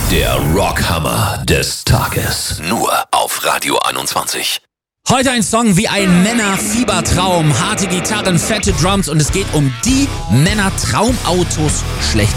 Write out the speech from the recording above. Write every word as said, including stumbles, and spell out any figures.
Der Rockhammer des Tages. Nur auf Radio einundzwanzig. Heute ein Song wie ein Männerfiebertraum. Harte Gitarren, fette Drums und es geht um die Männertraumautos schlecht.